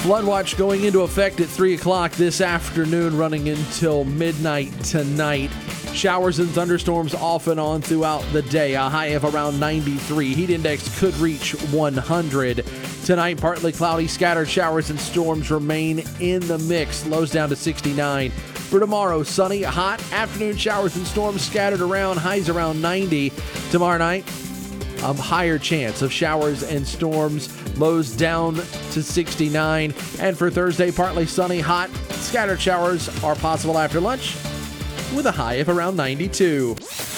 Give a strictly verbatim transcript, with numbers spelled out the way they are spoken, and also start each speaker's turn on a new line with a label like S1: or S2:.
S1: Flood watch going into effect at three o'clock this afternoon, running until midnight tonight. Showers and thunderstorms off and on throughout the day. A high of around ninety-three. Heat index could reach one hundred. Tonight, partly cloudy, scattered showers and storms remain in the mix. Lows down to sixty-nine. For tomorrow, sunny, hot, afternoon showers and storms scattered around, highs around ninety. Tomorrow night, a higher chance of showers and storms, lows down to sixty-nine. And for Thursday, partly sunny, hot, scattered showers are possible after lunch with a high of around ninety-two.